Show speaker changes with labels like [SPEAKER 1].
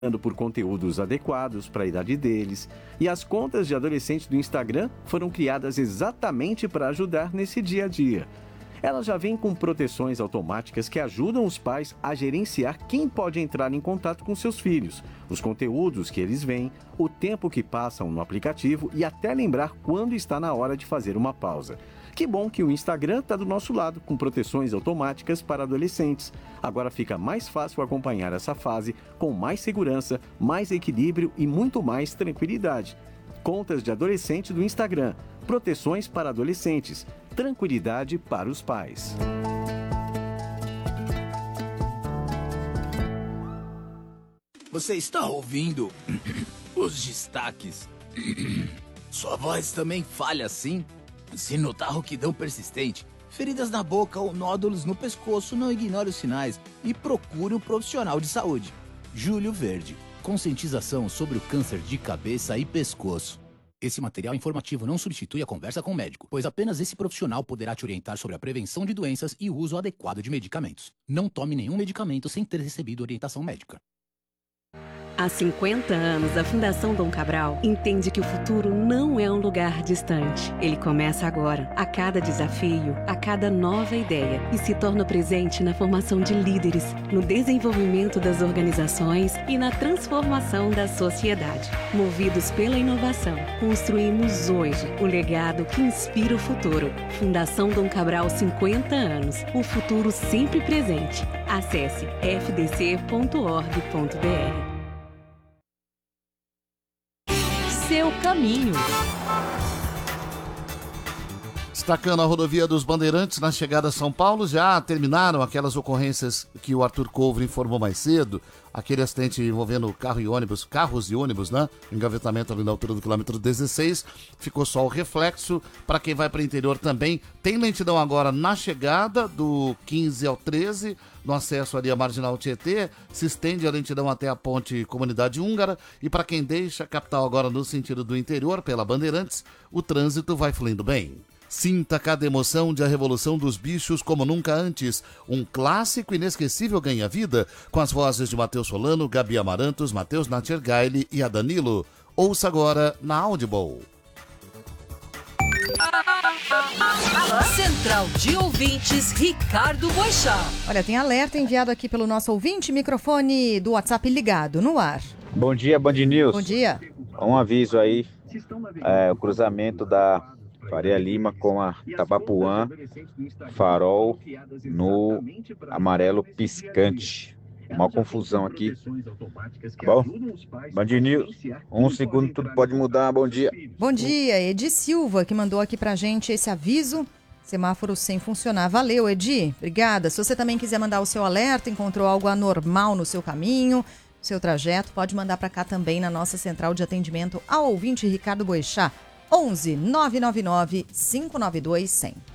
[SPEAKER 1] por conteúdos adequados para a idade deles, e as contas de adolescentes do Instagram foram criadas exatamente para ajudar nesse dia a dia. Ela já vem com proteções automáticas que ajudam os pais a gerenciar quem pode entrar em contato com seus filhos, os conteúdos que eles veem, o tempo que passam no aplicativo e até lembrar quando está na hora de fazer uma pausa. Que bom que o Instagram está do nosso lado, com proteções automáticas para adolescentes. Agora fica mais fácil acompanhar essa fase com mais segurança, mais equilíbrio e muito mais tranquilidade. Contas de adolescente do Instagram. Proteções para adolescentes. Tranquilidade para os pais.
[SPEAKER 2] Você está ouvindo os destaques? Sua voz também falha assim? Se notar rouquidão persistente, feridas na boca ou nódulos no pescoço, não ignore os sinais e procure um profissional de saúde. Júlio Verde. Conscientização sobre o câncer de cabeça e pescoço. Esse material informativo não substitui a conversa com o médico, pois apenas esse profissional poderá te orientar sobre a prevenção de doenças e o uso adequado de medicamentos. Não tome nenhum medicamento sem ter recebido orientação médica.
[SPEAKER 3] Há 50 anos, a Fundação Dom Cabral entende que o futuro não é um lugar distante. Ele começa agora, a cada desafio, a cada nova ideia, e se torna presente na formação de líderes, no desenvolvimento das organizações e na transformação da sociedade. Movidos pela inovação, construímos hoje o legado que inspira o futuro. Fundação Dom Cabral, 50 anos. O futuro sempre presente. Acesse fdc.org.br. Seu caminho.
[SPEAKER 4] Destacando a rodovia dos Bandeirantes na chegada a São Paulo, já terminaram aquelas ocorrências que o Arthur Couvre informou mais cedo, aquele acidente envolvendo carros e ônibus, né? Engavetamento ali na altura do quilômetro 16, ficou só o reflexo. Para quem vai para o interior também, tem lentidão agora na chegada do 15 ao 13, no acesso ali à Marginal Tietê, se estende a lentidão até a ponte Comunidade Húngara, e para quem deixa a capital agora no sentido do interior, pela Bandeirantes, o trânsito vai fluindo bem. Sinta cada emoção de A Revolução dos Bichos como nunca antes. Um clássico inesquecível ganha vida, com as vozes de Matheus Solano, Gabi Amarantos, Matheus Natchergaile e a Danilo. Ouça agora na Audible.
[SPEAKER 5] Central de Ouvintes, Ricardo Boixá.
[SPEAKER 6] Olha, tem alerta enviado aqui pelo nosso ouvinte, microfone do WhatsApp ligado, no ar.
[SPEAKER 7] Bom dia, Band News.
[SPEAKER 6] Bom dia.
[SPEAKER 7] Um aviso aí, o cruzamento da Faria Lima com a Tabapuã, farol no amarelo piscante. Uma confusão aqui. Bom, Band News, um segundo tudo pode mudar, bom dia.
[SPEAKER 6] Bom dia, Edi Silva, que mandou aqui pra gente esse aviso. Semáforo sem funcionar. Valeu, Edi. Obrigada. Se você também quiser mandar o seu alerta, encontrou algo anormal no seu caminho, seu trajeto, pode mandar para cá também na nossa central de atendimento ao ouvinte Ricardo Boixá. 11 999 592 100.